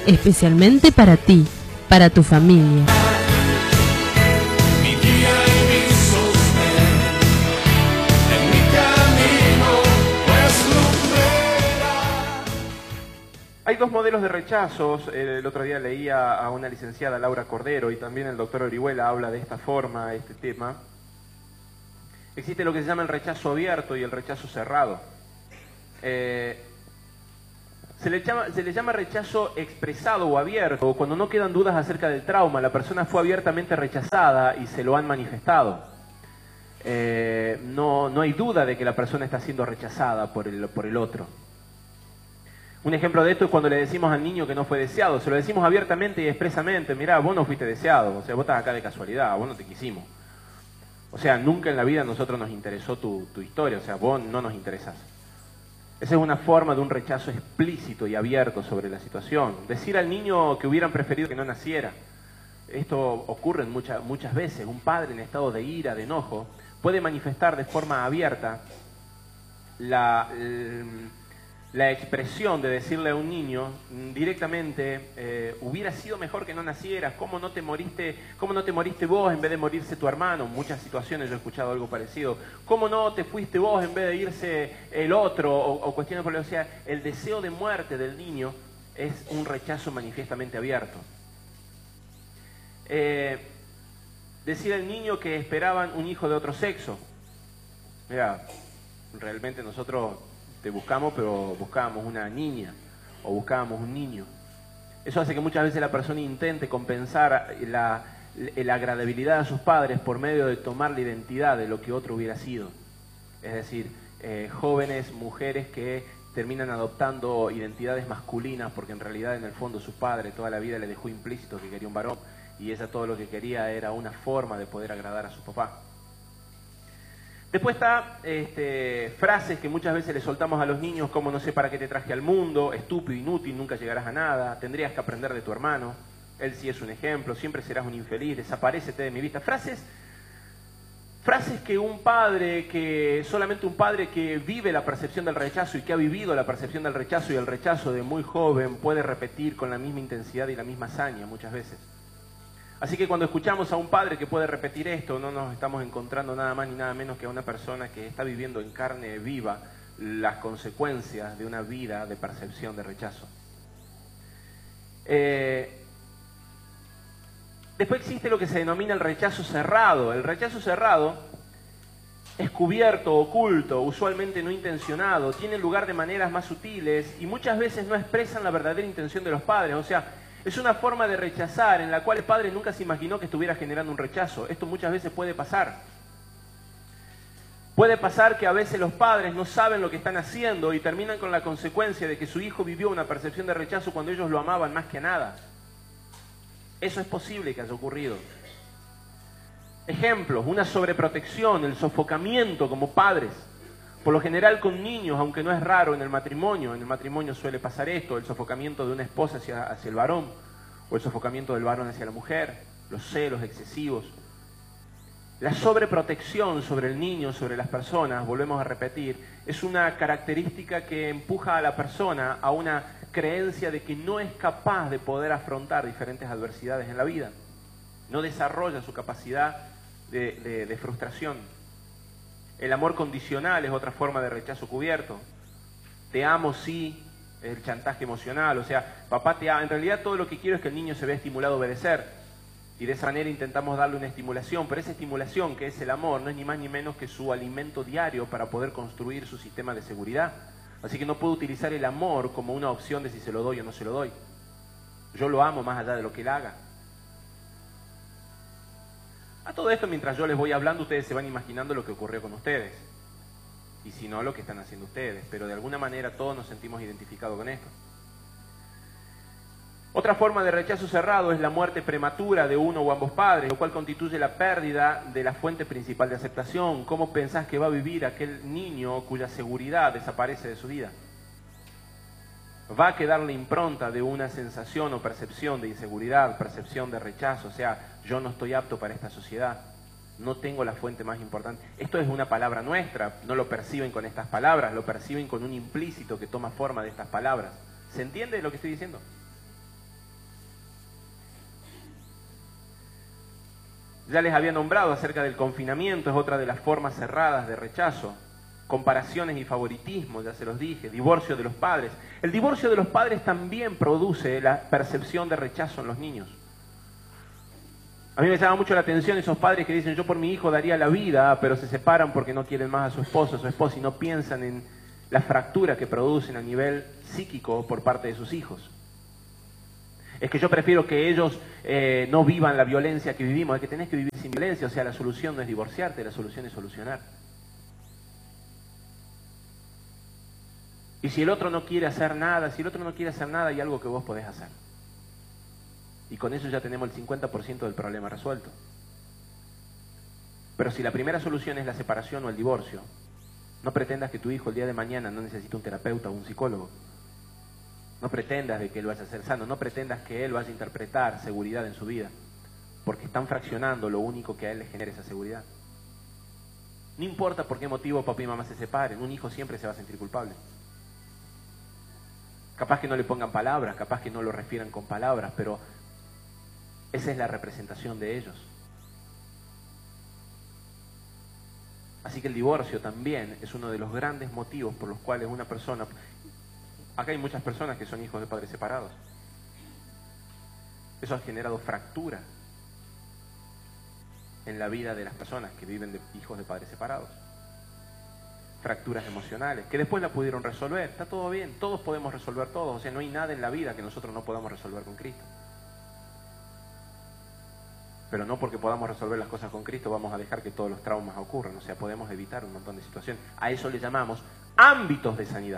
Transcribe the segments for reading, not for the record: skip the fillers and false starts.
especialmente para ti, para tu familia. Hay dos modelos de rechazos. El otro día leía a una licenciada, Laura Cordero, y también el doctor Orihuela habla de esta forma, este tema. Existe lo que se llama el rechazo abierto y el rechazo cerrado. Se le llama rechazo expresado o abierto cuando no quedan dudas acerca del trauma. La persona fue abiertamente rechazada y se lo han manifestado. No hay duda de que la persona está siendo rechazada por el otro. Un ejemplo de esto es cuando le decimos al niño que no fue deseado. Se lo decimos abiertamente y expresamente: mirá, vos no fuiste deseado, o sea, vos estás acá de casualidad, vos no te quisimos. O sea, nunca en la vida a nosotros nos interesó tu historia, o sea, vos no nos interesás. Esa es una forma de un rechazo explícito y abierto sobre la situación. Decir al niño que hubieran preferido que no naciera. Esto ocurre muchas veces. Un padre en estado de ira, de enojo, puede manifestar de forma abierta la expresión de decirle a un niño directamente: hubiera sido mejor que no nacieras, ¿cómo no te moriste vos en vez de morirse tu hermano? En muchas situaciones yo he escuchado algo parecido. ¿Cómo no te fuiste vos en vez de irse el otro? O cuestiones por el estilo. O sea, el deseo de muerte del niño es un rechazo manifiestamente abierto. Decir al niño que esperaban un hijo de otro sexo. Mira, realmente nosotros te buscamos, pero buscábamos una niña o buscábamos un niño. Eso hace que muchas veces la persona intente compensar la agradabilidad a sus padres por medio de tomar la identidad de lo que otro hubiera sido. Es decir, jóvenes, mujeres que terminan adoptando identidades masculinas porque en realidad en el fondo su padre toda la vida le dejó implícito que quería un varón y ella todo lo que quería era una forma de poder agradar a su papá. Después está frases que muchas veces le soltamos a los niños como: no sé para qué te traje al mundo, estúpido, inútil, nunca llegarás a nada, tendrías que aprender de tu hermano, él sí es un ejemplo, siempre serás un infeliz, desaparécete de mi vista. Frases que solamente un padre que vive la percepción del rechazo y que ha vivido la percepción del rechazo y el rechazo de muy joven puede repetir con la misma intensidad y la misma hazaña muchas veces. Así que cuando escuchamos a un padre que puede repetir esto, no nos estamos encontrando nada más ni nada menos que a una persona que está viviendo en carne viva las consecuencias de una vida de percepción de rechazo. Después existe lo que se denomina el rechazo cerrado. El rechazo cerrado es cubierto, oculto, usualmente no intencionado, tiene lugar de maneras más sutiles y muchas veces no expresan la verdadera intención de los padres. O sea, es una forma de rechazar en la cual el padre nunca se imaginó que estuviera generando un rechazo. Esto muchas veces puede pasar. Puede pasar que a veces los padres no saben lo que están haciendo y terminan con la consecuencia de que su hijo vivió una percepción de rechazo cuando ellos lo amaban más que nada. Eso es posible que haya ocurrido. Ejemplos: una sobreprotección, el sofocamiento como padres. Por lo general con niños, aunque no es raro en el matrimonio suele pasar esto: el sofocamiento de una esposa hacia el varón, o el sofocamiento del varón hacia la mujer, los celos excesivos. La sobreprotección sobre el niño, sobre las personas, volvemos a repetir, es una característica que empuja a la persona a una creencia de que no es capaz de poder afrontar diferentes adversidades en la vida. No desarrolla su capacidad de frustración. El amor condicional es otra forma de rechazo cubierto. Te amo, sí, el chantaje emocional. O sea, papá te ama. En realidad todo lo que quiero es que el niño se vea estimulado a obedecer. Y de esa manera intentamos darle una estimulación. Pero esa estimulación, que es el amor, no es ni más ni menos que su alimento diario para poder construir su sistema de seguridad. Así que no puedo utilizar el amor como una opción de si se lo doy o no se lo doy. Yo lo amo más allá de lo que él haga. A todo esto, mientras yo les voy hablando, ustedes se van imaginando lo que ocurrió con ustedes. Y si no, lo que están haciendo ustedes. Pero de alguna manera todos nos sentimos identificados con esto. Otra forma de rechazo cerrado es la muerte prematura de uno o ambos padres, lo cual constituye la pérdida de la fuente principal de aceptación. ¿Cómo pensás que va a vivir aquel niño cuya seguridad desaparece de su vida? Va a quedar la impronta de una sensación o percepción de inseguridad, percepción de rechazo. O sea, yo no estoy apto para esta sociedad, no tengo la fuente más importante. Esto es una palabra nuestra, no lo perciben con estas palabras, lo perciben con un implícito que toma forma de estas palabras. ¿Se entiende lo que estoy diciendo? Ya les había nombrado acerca del confinamiento, es otra de las formas cerradas de rechazo. Comparaciones y favoritismo, ya se los dije, divorcio de los padres. El divorcio de los padres también produce la percepción de rechazo en los niños. A mí me llama mucho la atención esos padres que dicen, yo por mi hijo daría la vida, pero se separan porque no quieren más a su esposo o su esposa y no piensan en la fractura que producen a nivel psíquico por parte de sus hijos. Es que yo prefiero que ellos no vivan la violencia que vivimos, es que tenés que vivir sin violencia, o sea, la solución no es divorciarte, la solución es solucionar. Y si el otro no quiere hacer nada, hay algo que vos podés hacer. Y con eso ya tenemos el 50% del problema resuelto. Pero si la primera solución es la separación o el divorcio, no pretendas que tu hijo el día de mañana no necesite un terapeuta o un psicólogo. No pretendas de que él vaya a ser sano, no pretendas que él vaya a interpretar seguridad en su vida, porque están fraccionando lo único que a él le genera esa seguridad. No importa por qué motivo papá y mamá se separen, un hijo siempre se va a sentir culpable. Capaz que no le pongan palabras, capaz que no lo refieran con palabras, pero esa es la representación de ellos. Así que el divorcio también es uno de los grandes motivos por los cuales una persona... Acá hay muchas personas que son hijos de padres separados. Eso ha generado fractura en la vida de las personas que viven de hijos de padres separados. Fracturas emocionales, que después la pudieron resolver. Está todo bien, todos podemos resolver todo. O sea, no hay nada en la vida que nosotros no podamos resolver con Cristo. Pero no porque podamos resolver las cosas con Cristo vamos a dejar que todos los traumas ocurran. O sea, podemos evitar un montón de situaciones. A eso le llamamos ámbitos de sanidad.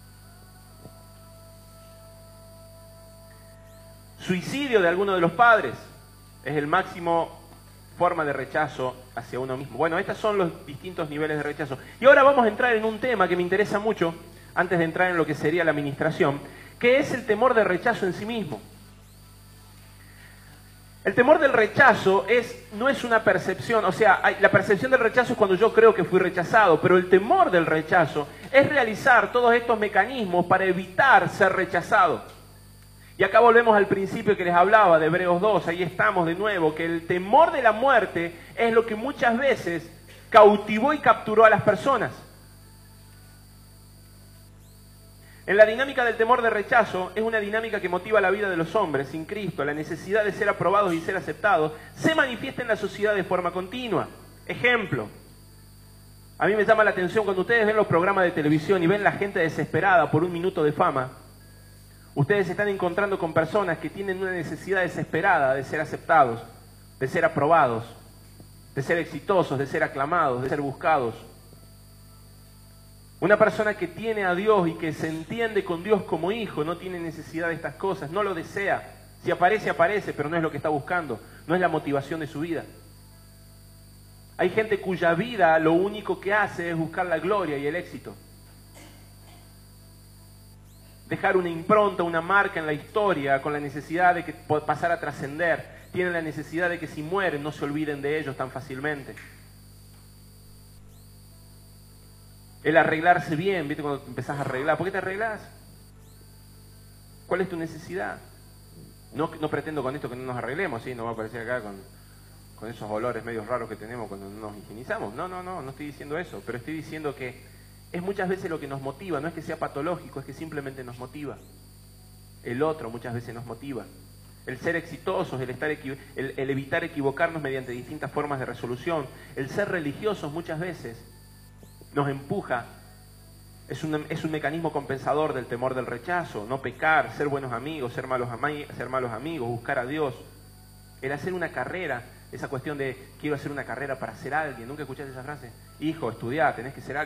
Suicidio de alguno de los padres es el máximo forma de rechazo hacia uno mismo. Bueno, estos son los distintos niveles de rechazo. Y ahora vamos a entrar en un tema que me interesa mucho, antes de entrar en lo que sería la administración, que es el temor de rechazo en sí mismo. El temor del rechazo no es una percepción, o sea, la percepción del rechazo es cuando yo creo que fui rechazado, pero el temor del rechazo es realizar todos estos mecanismos para evitar ser rechazado. Y acá volvemos al principio que les hablaba de Hebreos 2, ahí estamos de nuevo, que el temor de la muerte es lo que muchas veces cautivó y capturó a las personas. En la dinámica del temor de rechazo, es una dinámica que motiva la vida de los hombres sin Cristo. La necesidad de ser aprobados y ser aceptados se manifiesta en la sociedad de forma continua. Ejemplo, a mí me llama la atención cuando ustedes ven los programas de televisión y ven la gente desesperada por un minuto de fama. Ustedes se están encontrando con personas que tienen una necesidad desesperada de ser aceptados, de ser aprobados, de ser exitosos, de ser aclamados, de ser buscados. Una persona que tiene a Dios y que se entiende con Dios como hijo no tiene necesidad de estas cosas, no lo desea. Si aparece, aparece, pero no es lo que está buscando, no es la motivación de su vida. Hay gente cuya vida lo único que hace es buscar la gloria y el éxito. Dejar una impronta, una marca en la historia con la necesidad de que pasar a trascender. Tienen la necesidad de que si mueren no se olviden de ellos tan fácilmente. El arreglarse bien, ¿viste? Cuando empezás a arreglar. ¿Por qué te arreglás? ¿Cuál es tu necesidad? No pretendo con esto que no nos arreglemos, ¿sí? No va a aparecer acá con esos olores medios raros que tenemos cuando nos higienizamos. No estoy diciendo eso, pero estoy diciendo que es muchas veces lo que nos motiva, no es que sea patológico, es que simplemente nos motiva. El otro muchas veces nos motiva. El ser exitosos, el evitar equivocarnos mediante distintas formas de resolución, el ser religiosos muchas veces nos empuja, es un mecanismo compensador del temor del rechazo, no pecar, ser buenos amigos, ser malos amigos, buscar a Dios. El hacer una carrera, esa cuestión de quiero hacer una carrera para ser alguien, ¿nunca escuchaste esa frase? Hijo, estudiá, tenés que ser alguien.